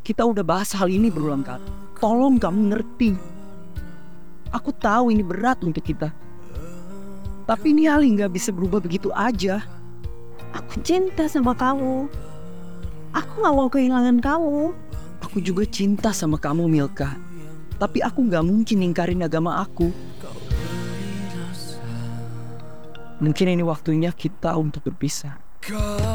Kita udah bahas hal ini berulang kali. Tolong kamu ngerti. Aku tahu ini berat untuk kita. Tapi ini hal yang gak bisa berubah begitu aja. Aku cinta sama kamu. Aku gak mau kehilangan kamu. Aku juga cinta sama kamu, Milka. Tapi aku gak mungkin ingkarin agama aku. Mungkin ini waktunya kita untuk berpisah.